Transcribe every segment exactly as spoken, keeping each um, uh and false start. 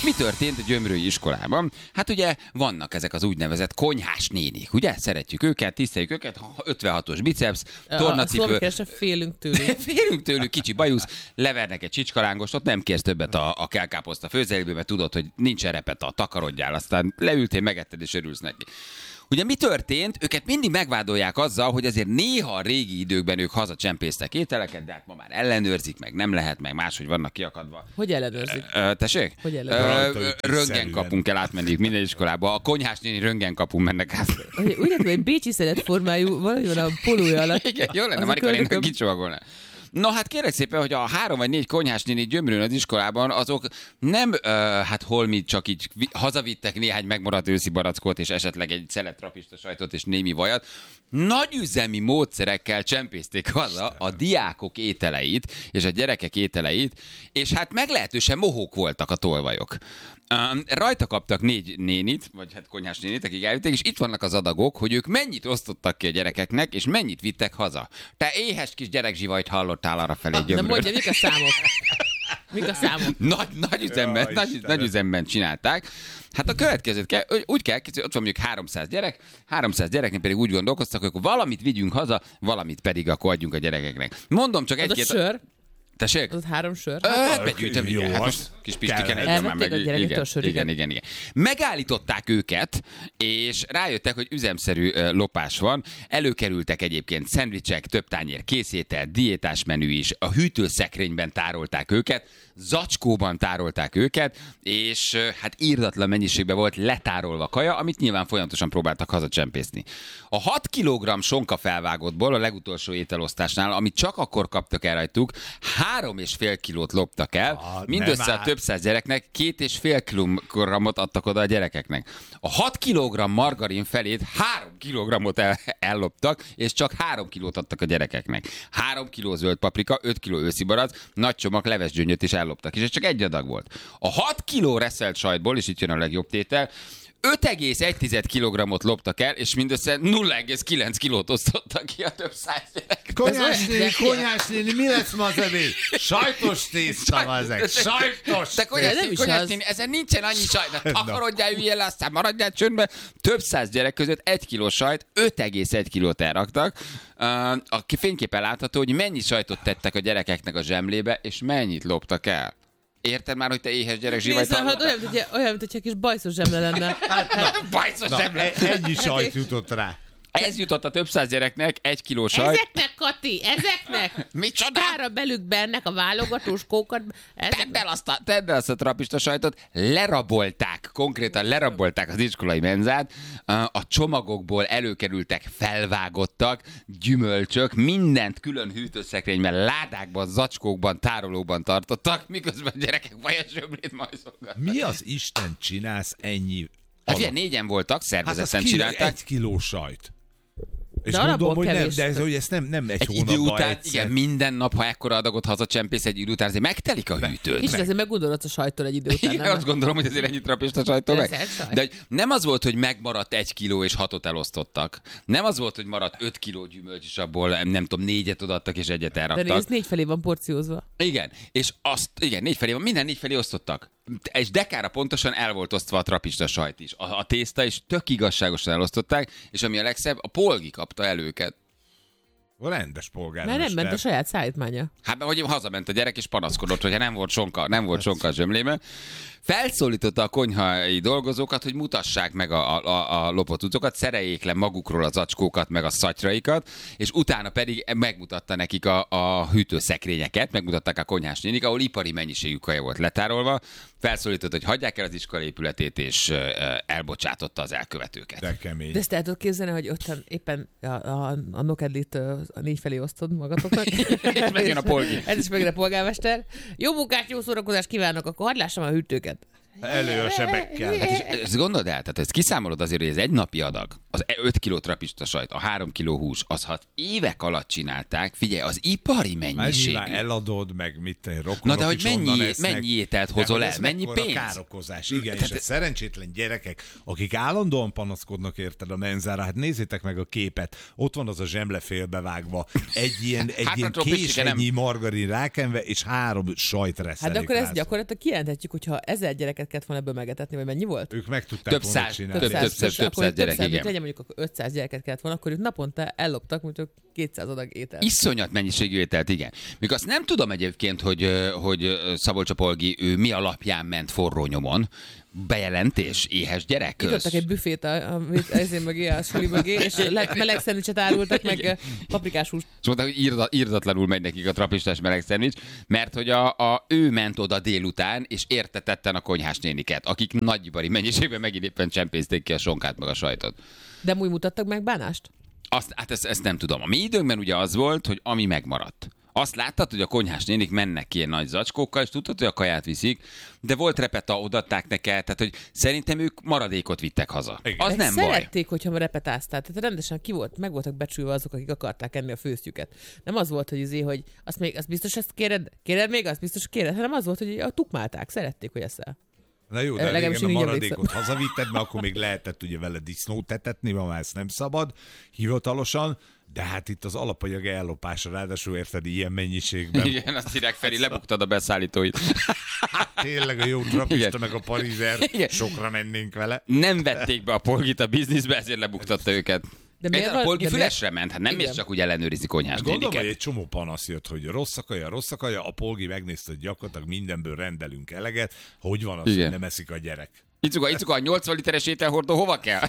Mi történt a gyömrői iskolában? Hát ugye vannak ezek az úgynevezett konyhás nénik, ugye? Szeretjük őket, tiszteljük őket, ötvenhatos biceps, tornacipő. A félünk tőlük. Félünk tőlük, kicsi bajusz, levernek egy csicskalángost, ott nem kérsz többet a, a kelkáposzta főzeléből, mert tudod, hogy nincsen repeta, takarodjál, aztán leültél, megetted és örülsz neki. Ugye mi történt? Őket mindig megvádolják azzal, hogy azért néha a régi időkben ők hazacsempésztek ételeket, de hát ma már ellenőrzik, meg nem lehet, meg máshogy vannak kiakadva. Hogy ellenőrzik? Ö, tessék? Hogy ellenőrzik? Röntgenkapun kell átmenni minden iskolába. A konyhás néni röntgenkapun mennek át. Úgy látom, hogy bécsi formájú valami a polója alatt. Igen, jó lenne, Marika néni kicsomagolná. Na hát kérlek szépen, hogy a három vagy négy konyhás néni gyömrőn az iskolában, azok nem, uh, hát holmi csak így hazavittek néhány megmaradt őszi barackot, és esetleg egy szelet trapista sajtot és némi vajat. Nagyüzemi módszerekkel csempészték haza a diákok ételeit, és a gyerekek ételeit, és hát meglehetősen mohók voltak a tolvajok. Um, rajta kaptak négy nénit, vagy hát konyhás nénit, akik elvitték, és itt vannak az adagok, hogy ők mennyit osztottak ki a gyerekeknek, és mennyit vittek haza. Te éhes kis gyerekzsivajt hallottál arra felé gyömrőn. Nem mondja, mik a számok? Mik a számok? Nagy, nagy, üzemben, ja, nagy, nagy üzemben csinálták. Hát a következőt kell, úgy kell, ott van mondjuk háromszáz gyerek, háromszáz gyereknek pedig úgy gondolkoztak, hogy valamit vigyünk haza, valamit pedig akkor adjunk a gyerekeknek. Mondom csak egy-két... sör? Tessék? Az három sör? Hát begyűjtöm, igen. Hát most kis Pistike egyre már meg. Igen, igen, igen, igen, igen. Megállították őket, és rájöttek, hogy üzemszerű lopás van. Előkerültek egyébként szendvicsek, több tányér készétel, diétás menü is. A hűtőszekrényben tárolták őket, zacskóban tárolták őket, és hát írdatlan mennyiségben volt letárolva kaja, amit nyilván folyamatosan próbáltak hazacsempészni. A hat kilogramm sonka felvágottból a legutolsó ételosztásnál, amit csak akkor kaptak el rajtuk, három és fél kilót loptak el, ah, mindössze a több száz gyereknek két és fél kilogramot adtak oda a gyerekeknek. A hat kilogramm margarin felét három kilogrammot el, elloptak, és csak három kilót adtak a gyerekeknek. három kiló zöld paprika, öt kiló őszi barack, nagy csomag levesgyöngyöt is elloptak, és ez csak egy adag volt. A hat kiló reszelt sajtból, és itt jön a legjobb tétel, öt egész egy kilogrammot loptak el, és mindössze nulla egész kilenc kilót osztottak ki a több száz gyerek. Konyhás néni, konyhás néni, mi lesz ma az ebéd? Sajtos tészta, ezek. Sajtos tészta. Konyhás néni, ezen nincsen annyi sajt. Takarodjál, üljél le, aztán maradjál csöndbe. Több száz gyerek között egy kiló sajt, öt egész egy kilót elraktak. A fényképen látható, hogy mennyi sajtot tettek a gyerekeknek a zsemlébe, és mennyit loptak el. Érted már, hogy te éhes gyerek zsivajt hallgatod? Hát olyan, mint, olyan, mint hogyha kis bajszos zsemle lenne. Hát, na, bajszos na, zsemle. Ennyi sajt jutott rá. Ez jutott a több száz gyereknek, egy kiló sajt. Ezeknek, Kati, ezeknek! Micsoda? Tára belük bennek a válogatós kókat. Tedd el azt a, tedd el azt a trapista sajtot. Lerabolták, konkrétan lerabolták az iskolai menzát. A csomagokból előkerültek felvágottak, gyümölcsök, mindent külön hűtőszekrényben, ládákban, zacskókban, tárolóban tartottak, miközben a gyerekek vajazsömlét majszolgattak. Mi az Isten csinálsz ennyi? Hát ilyen négyen voltak, szervezetten hát csinálták. Egy kiló sajt. És de mondom, hogy kevés. nem, de ez, hogy ezt nem, nem egy, egy hónapban idő után, egyszer. igen, minden nap, ha ekkora adagot hazacsempész, egy idő után azért megtelik a hűtőt. És azért meggondolodsz a sajtól egy idő után. Igen, azt gondolom, hogy azért ennyit trapista sajtól meg. De hogy nem az volt, hogy megmaradt egy kiló és hatot elosztottak. Nem az volt, hogy maradt öt kiló gyümölcs, és abból nem tudom, négyet odaadtak és egyet elraktak. De nézd, négy felé van porciózva. Igen, és azt, igen, négy felé van, minden négy felé osztottak. És dekára pontosan el volt osztva a trapista sajt is. A, a tészta is tök igazságosan elosztották, és ami a legszebb, a polgi kapta el őket. A rendes polgármester. Mert nem ment a saját szállítmánya. Hát mert hogy hazament a gyerek és panaszkodott, hogyha nem volt sonka, nem volt sonka a zsömlében. Felszólította a konyhai dolgozókat, hogy mutassák meg a, a, a lopott cuccokat, szereljék le magukról az zacskókat, meg a szatyraikat, és utána pedig megmutatta nekik a, a hűtőszekrényeket, megmutatták a konyhás nénik, ahol ipari mennyiségű kaja volt letárolva. Felszólította, hogy hagyják el az iskola épületét, és elbocsátotta az elkövetőket. De kemény. De ezt el tudod képzelni, hogy ottan éppen a, a, a nokedlit a négy felé osztod magatoknak. És megjön a polgi. Ez is megjön a polgármester. Jó munkát, jó szórakozást kívánok, akkor hadd lássam a hűtőket. Elő a sebekkel. Hát és ezt gondold el, tehát ezt kiszámolod azért, hogy ez egy napi adag, az öt kiló trapista sajt, a három kiló hús, az hat évek alatt csinálták, figyelj, az ipari mennyiségű. Már eladod, meg mit te rokonok. Na de hogy mennyi, mennyi ételt hozol el, mennyi pénz? Károkozás, igen, és a szerencsétlen gyerekek, akik állandóan panaszkodnak érted a menzára, hát nézzétek meg a képet, ott van az a zsemle félbevágva, egy ilyen, egy hát ilyen késennyi margarin rákenve, és három sajt reszelik. Hát de akkor ezt gyakorlatilag kijelenthetjük, hogyha ezer gyereket gyereket kellett volna ebből megetetni, vagy mennyi volt? Ők meg tudták több száz, csinálni. több, több, több, több száz gyerek, igen. Legyen mondjuk ötszáz gyereket kellett volna, akkor ők naponta elloptak, mondjuk kétszáz adag ételt. Iszonyat mennyiségű ételt, igen. Még azt nem tudom egyébként, hogy, hogy Szabolcs Polgi, ő mi alapján ment forró nyomon. Bejelentés, éhes gyerek köz. Nyitottak egy büfét ezért mögé, a suli mögé, és meleg szendvicset árultak, meg paprikás húst. És mondták, hogy írda, írdatlanul megy nekik a trapistás meleg szendvics, mert hogy a, a, ő ment oda délután, és értetetten a konyhás néniket, akik nagyibari mennyiségben megint éppen csempészték ki a sonkát, meg a sajtot. De úgy mutattak meg bánást? Azt, hát ezt, ezt nem tudom. A mi időnkben ugye az volt, hogy ami megmaradt. Azt láttad, hogy a konyhás nénik mennek ki ilyen nagy zacskókkal, és tudtad, hogy a kaját viszik, de volt repeta, odatták neked, tehát hogy szerintem ők maradékot vittek haza. Igen. Az nem baj. Szerették, hogyha repetáztál, tehát rendesen ki volt, meg voltak becsülve azok, akik akarták enni a főztjüket. Nem az volt, hogy azért, hogy azt még, azt biztos ezt kéred, kéred még, azt biztos kéred, hanem az volt, hogy a tukmálták, szerették, hogy eszel. Na jó, de régen a maradékot hazavitted, mert akkor még lehetett ugye vele disznót etetni, ma már ezt nem szabad hivatalosan, de hát itt az alapanyag ellopása, ráadásul érted ilyen mennyiségben. Igen, azt hírják, Feri, lebuktad a beszállítóit. Tényleg a jó trapista meg a parizer, sokra mennénk vele. Nem vették be a Polgit a bizniszbe, ezért lebuktatta őket. De miért a Polgi fülesre ment? Hát nem is csak úgy ellenőrizni konyhás néniket. Gondolom, hogy egy csomó panasz jött, hogy rossz a kaja, rossz a kaja, a Polgi megnézte, hogy gyakorlatilag mindenből rendelünk eleget. Hogy van az, igen, hogy nem eszik a gyerek? Icuka, Icuka, a nyolcvan literes ételhordó hova kell?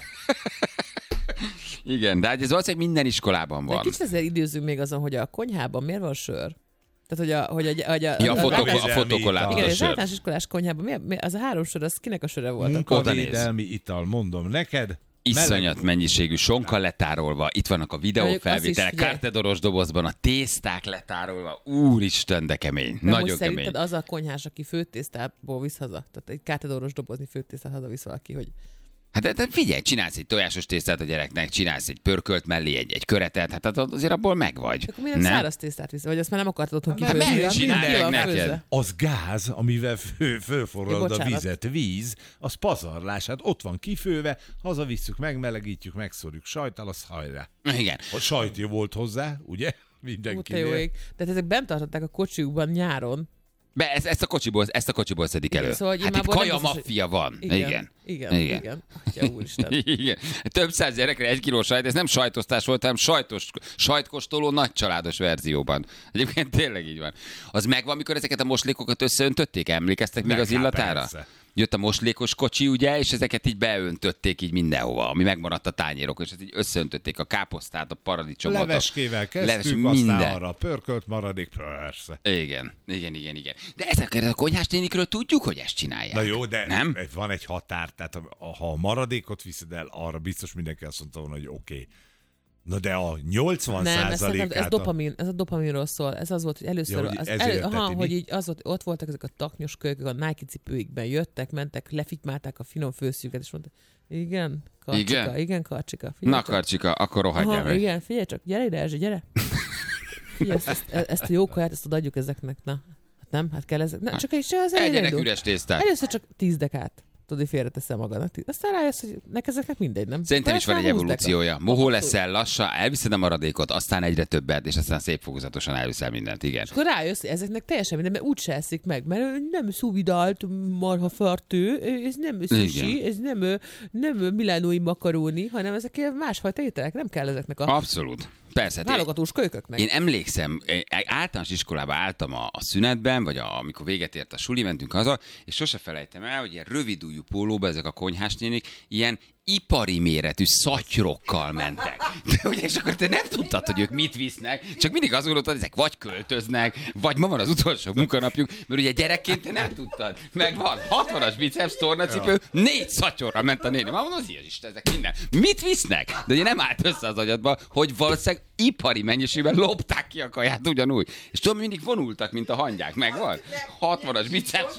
Igen, de ez valószínűleg minden iskolában van. De kicsit ezzel időzünk még azon, hogy a konyhában miért van sör? Tehát, hogy a... Hogy a, hogy a, ja, a, fotoko, a fotokollában igen, a sör. Igen, az általános iskolás konyhában, mi, mi, az a három sör, az kinek a söre volt? Munkavédelmi ital, mondom neked. Iszonyat mennyiségű sonka letárolva, itt vannak a videófelvételek, kártedoros dobozban, a tészták letárolva, úristen, de kemény, de nagyon most kemény. Szerinted az a konyhás, aki főtésztából visz haza? Tehát egy kártedoros dobozni főtésztát hazavisz valaki, hogy... Hát de figyelj, csinálsz egy tojásos tésztát a gyereknek, csinálsz egy pörkölt mellé, egy, egy köretet, hát azért abból megvagy. Akkor miért nem száraz tésztát visz? Vagy azt már nem akartad otthon kifőzni? Mert csinálják neked. Az gáz, amivel fő, fölforrad a vizet, víz, az pazarlás. Hát ott van kifőve, hazavisszük, megmelegítjük, megszórjuk sajttal, az hajrá. Igen. A sajt jó volt hozzá, ugye? Mindenkinél. Tehát ezek bent tartották a kocsiukban nyáron. Be, ezt, ezt a kocsiból, ezt a kocsiból szedik elő. Szóval, hát itt kaja maffia van. Igen. Igen. Igen. Igen. Igen. Atya úristen. Igen. Több száz gyerekre egy kiló sajt, ez nem sajtosztás volt, hanem sajtos, sajtkostoló nagycsaládos verzióban. Egyébként tényleg így van. Az megvan, amikor ezeket a moslékokat összeöntötték? Emlékeztek még az illatára? Persze. Jött a moslékos kocsi, ugye, és ezeket így beöntötték így mindenhova, ami megmaradt a tányérok, és így összeöntötték a káposztát, a paradicsomot. Leveskével kezdtük, leves, aztán minden. Arra pörkölt maradék, persze. Igen, igen, igen, igen. De ezekről a konyhás nénikről tudjuk, hogy ezt csinálják. Na jó, de nem? Van egy határ, tehát ha a maradékot viszed el, arra biztos mindenki azt mondta volna, hogy oké. Okay. Na de a nyolcvan százalékát... Nem, ez, dopamin, ez a dopaminról szól. Ez az volt, hogy először... Ja, hogy, az elő, aha, hogy így az volt, ott voltak ezek a taknyos kölykök, a Nike cipőikben jöttek, mentek, lefitymálták a finom főszüket, és mondták, igen, Karcsika, igen, igen Karcsika. Na csak. Karcsika, akkor rohadjál meg. Igen, figyelj csak, gyere ide, Erzsi, gyere. Figyelj, ezt, ezt, ezt a jó kaját, ezt adjuk ezeknek, na. Hát nem, hát kell ezek. Na, csak egy se az egyenek üres tésztát. Először csak tíz dekát. Tudod, félreteszem magadnak. Aztán rájössz, hogy nek ezeknek mindegy, nem? Szerintem is van egy evolúciója. Mohó leszel lassan, elviszed a maradékot, aztán egyre többet, és aztán szép fokozatosan elviszel mindent, igen. És akkor rájössz, hogy ezeknek teljesen minden, mert úgyse eszik meg, mert nem szuvidált marhafartő, ez nem sushi, ez nem, nem milánói makaróni, hanem ezek másfajta ételek, nem kell ezeknek a... Abszolút. Persze. Válogatós kölyköknek. Én emlékszem, általános iskolába álltam a, a szünetben, vagy a, amikor véget ért a suli, mentünk haza, és sose felejtem el, hogy ilyen rövidújú pólóba ezek a konyhás nénik ilyen ipari méretű szatyrokkal mentek. De ugye, és akkor te nem tudtad, hogy ők mit visznek, csak mindig azt gondoltad, ezek vagy költöznek, vagy ma van az utolsó munkanapjuk, mert ugye gyerekként te nem tudtad. Meg van hatvanas biceps tornacipő, négy szatyorra ment a néni. Már mondom, az ilyen is, ezek minden. Mit visznek? De ugye nem állt össze az agyadba, hogy valószínűleg ipari mennyiségben lopták ki a kaját ugyanúgy. És tudom, mindig vonultak, mint a hangyák. Megvan? hatvanas biceps.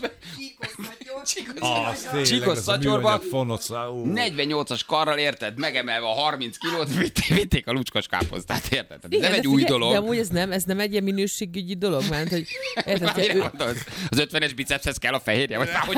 Csíkos szatyorba. negyvennyolcas karral, érted, megemelve a harminc kilót, vitték, vitték a lucskos káposztát, érted? Ez nem egy új figyel, dolog. De amúgy ez nem, ez nem egy ilyen minőségügyi dolog, mert hogy... Érted, ő... Az ötvenes bicepshez kell a fehérje, vagy már hogy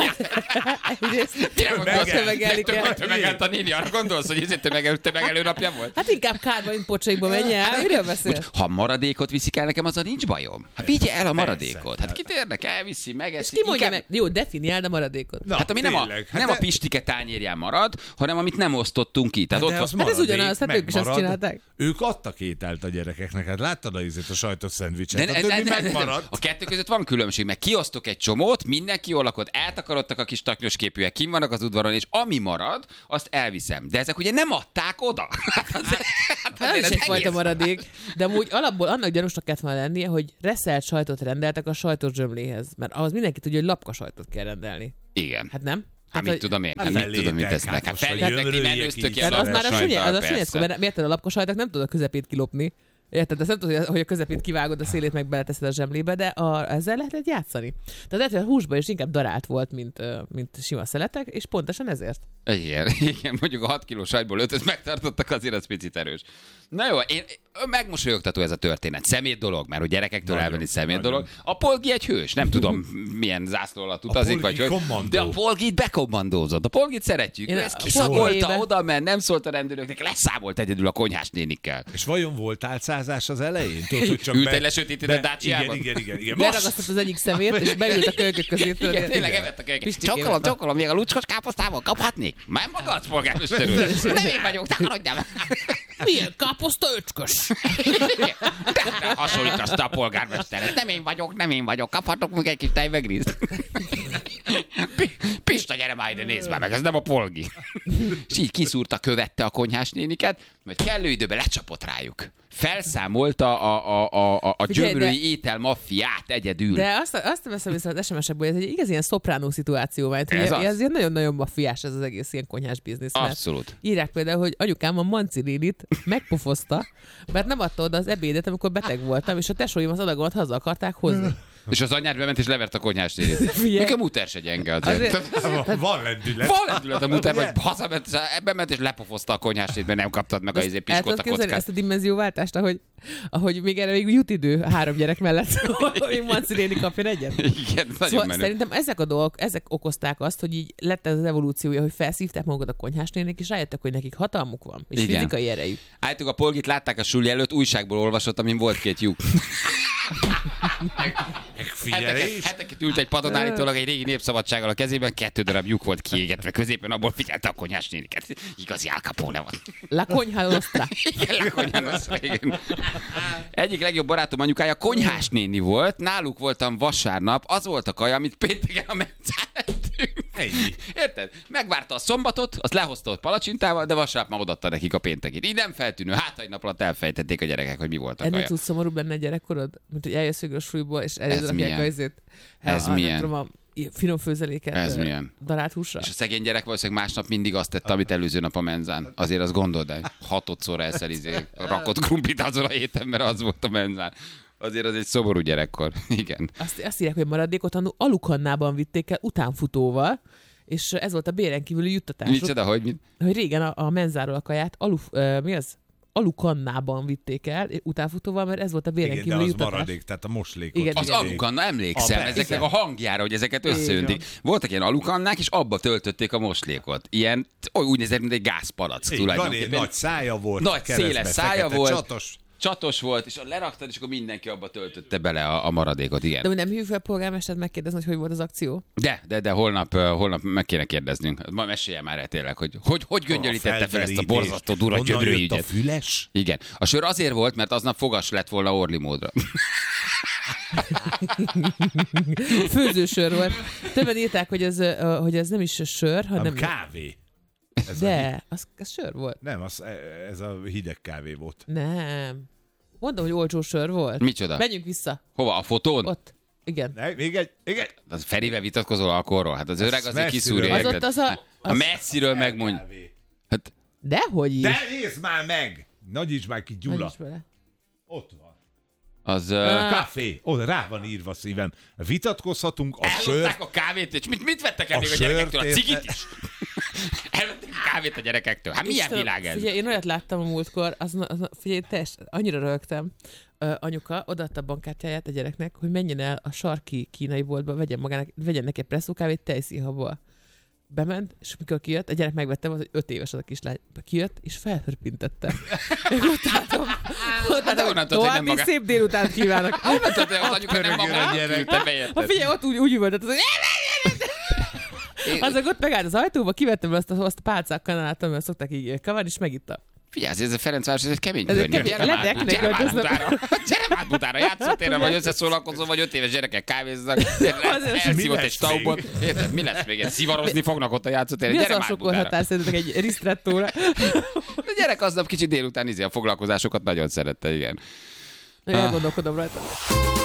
tömegelt a néni, arra gondolsz, hogy ez tömegelő napja volt? Hát inkább kárba, mint pocsaikba menj el, miről beszél? Ha maradékot viszik el nekem, azzal nincs bajom. Hát vigye el a maradékot. Hát kit érdekel, elviszi, megeszi. Ki mondja meg? Jó, definiáld a maradékot. maradékot. Na, hát ami nem a, hát nem de... a pistike tányérján marad, hanem amit nem osztottunk ki. Tehát hát ott van. Hát ez ugyanaz, hát ők is azt csinálták. Ők adtak ételt a gyerekeknek, hát láttad a ízét, a sajtos szendvicset, a többi megmaradt. A kettő között van különbség, mert kiosztok egy csomót, mindenki jól lakott, eltakarodtak a kis taknyos képűek, kim vannak az udvaron, és ami marad, azt elviszem. De ezek ugye nem adták oda. Hát az, hát az ez egyfajta maradék, de amúgy alapból annak gyanúsnak kellett volna lennie, hogy reszelt sajtot rendeltek a sajtos zsömléhez, mert ahhoz mindenki tudja, hogy lapka sajtot kell rendelni. Igen. Hát nem? Hát mit tudom én? Hát mit tudom, mit tesznek? Hát feljöttek, ti menőztök ki a lapka sajtot. Az már a sünyeszkó, mert miért a lapka sajtot nem tudod a közepét kilopni. Érted? Ezt nem tudod, hogy a közepét kivágod, a szélét meg beleteszed a zsemlébe, de a, ezzel lehet játszani. Tehát lehet, hogy a húsban is inkább darált volt, mint, mint sima szeletek, és pontosan ezért. Igen, igen, mondjuk a hat kilós sajtból ötöt megtartottak, azért az picit erős. Na jó, én, megmosolyogtató ez a történet. Szemét dolog, mert hogy gyerekektől nagyon, elvenni szemét nagyon. dolog. A Polgi egy hős, nem tudom milyen zászló alatt utazik, vagy hogy. De a Polgit bekommandózott. A Polgit szeretjük. Én ez kiszagolta, oda ment, nem szólt a rendőröknek, leszámolt egyedül a konyhás nénikkel. És vajon volt álcázás az elején? Tudod, hogy csak ült egy lesötétített dácsiában? Igen, igen, igen. igen. Leragasztott az egyik szemét, és beült a kölykök közé. Igen, tényleg evett a kölykök. Csokolom, csokolom, még a lucskos káposztával kaphatnék? Már magadsz, polgármester úr. Nem én vagyok, takarodjál. Milyen káposzta öcskös? De hasonlítasz a polgármesteret. Nem én vagyok, nem én vagyok. Kaphatok még egy kis tejvegrízt? Pista, gyere már ide, nézd már meg, ez nem a Polgi. És így kiszúrta, követte a konyhás néniket, majd kellő időben lecsapott rájuk. Felszámolta a, a, a, a gyömrői étel maffiát egyedül. De azt, azt veszem vissza az es em es-ekből, hogy ez egy igaz ilyen szopránó szituáció, mert ez, ez ilyen nagyon-nagyon maffiás ez az egész ilyen konyhás biznisz. Abszolút. Írják például, hogy anyukám a Manci nénit megpofozta, mert nem adta oda az ebédet, amikor beteg voltam, és a tesóim az adagomat haza akarták hozni. És az anyád bement és levert a konyhás nénit. Még a muter se gyenge azért. azért van lendület. Van lendület a muter, hogy hazament, ebben ment és lepofozta a konyhás nétben, nem kaptad meg a izé piskót a kockát. Ezt a dimenzióváltást, ahogy, ahogy még erre még jut idő három gyerek mellett, hogy Manci néni kapjon egyet. Igen, nagyon szóval menő. Szerintem ezek a dolgok, ezek okozták azt, hogy így lett ez az evolúciója, hogy felszívták magukat a konyhás nénik, és rájöttek, hogy nekik hatalmuk van, és igen. Fizikai erejük. Állítok, a Polgit látták a suli előtt, újságból olvasott, amin volt két lyuk. Heteket, heteket ült egy padon állítólag egy régi Népszabadsággal a kezében, kettő darab lyuk volt kiégetve középen, abból figyelte a konyhás néniket. Igazi Al Capone van. La Konyha Nostra. Igen, La Konyha Nostra, igen. Egyik legjobb barátom anyukája konyhás néni volt, náluk voltam vasárnap, az volt a kaja, amit pénteken a mencán ettünk. Ennyi. Érted? Megvárta a szombatot, azt lehozta ott palacsintával, de vasárnap már odaadta nekik a péntekét. Így nem feltűnő, hát egy nap alatt elfejtették a gyerekek, hogy mi volt a kaja. Ennél túl szomorúbb benne a gyerekkorod? Mint hogy eljössz a súlyból, és eljözzek a izét. Ez a, milyen? Tudom, a finom főzeléket. Ez milyen? Darált húsra. És a szegény gyerek valószínűleg másnap mindig azt tette, amit előző nap a menzán. Azért azt gondold el, hatodszor eszel izé, rakott krumplit azon a héten, mert az volt a menzán. Azért az egy szomorú gyerekkor. Igen. Azt, azt írják, hogy maradékot annó alukannában vitték el utánfutóval, és ez volt a béren kívüli juttatásuk. Micsoda, hogy mit? Hogy régen a, a menzáról a kaját alu, uh, mi az? alukannában vitték el utánfutóval, mert ez volt a béren kívüli juttatás. Igen, de az maradék, tehát a moslékot. Igen, az alukanna, emlékszem, a ezeknek a hangjára, hogy ezeket összeöntik. Voltak ilyen alukannák, és abba töltötték a moslékot. Ilyen, úgy nézett, mint egy gázpalack tulajdonképpen. Nagy szája volt. Nagy széles szája volt. Csatos. Csatos volt, és leraktad, és akkor mindenki abba töltötte bele a, a maradékot, igen. De nem hívjuk fel a polgármestert megkérdezni, hogy hogy volt az akció? De, de, de holnap, holnap meg kéne kérdeznünk. Ma mesélje már el tényleg, hogy hogy, hogy göngyölítette fel ezt a borzasztó durva gyömrői ügyet. A füles? Igen. A sör azért volt, mert aznap fogas lett volna Orli módra. Főzősör volt. Többen írták, hogy ez, hogy ez nem is sör, hanem... Nem kávé. Ez de, az, az sör volt. Nem, az, ez a hideg kávé volt. Nem. Mondom, hogy olcsó sör volt. Micsoda? Menjünk vissza. Hova? A fotón? Ott. Igen. Ne, még egy, még egy. Az Ferivel vitatkozol alkoholról? Hát az öreg azért kiszúrja. Az ott az a... Az... A messziről megmondj. Hát... Dehogy is. De nézd már meg! Nagyíts már ki, Gyula. Ott van. Az... Uh... Kávé. Oda rá van írva, szívem. Vitatkozhatunk a sört. Ellopták a kávét, és mit, mit vettek el még a gyerekektől? A cigit is? Elvették a kávét a gyerekektől. Hát milyen Isten, világ ez? Figyelj, én olyat láttam a múltkor, az, az, figyelj, teljes, annyira rögtem. Uh, anyuka odaadta a bankkártyáját a gyereknek, hogy menjen el a sarki kínai boltba, vegyen magának, vegyen neki egy presszókávét tejszínhabból. Bement, és mikor kijött, a gyerek megvette, az, hogy öt éves az a kislány. Kijött, és felhörpintette. Ott álltam. Ott álltam, további szép délutánt kívánok. Honnan tudod, hogy az anyuka nem magát küldte bejött. Figyelj, ott úgy, úgy üvöltött, hogy Azok ott megállt az ajtóba, kivettem azt a, azt a pálcákkanálát, amivel szokták így kavarni, és megitta. Figyelj, ez a Ferencváros, ez egy kemény környék. Gyere már Butára, játszótérre, vagy összeszólalkozó, vagy öt éves gyerekek kávéznak, elszívott egy staubot. Mi lesz még? Szivarozni fognak ott a játszótérre. Mi az a sokkolhatás szerintetek egy ristrettóra? A gyerek aznap kicsit délután izé a foglalkozásokat nagyon szerette, igen. Elgondolkodom rajta.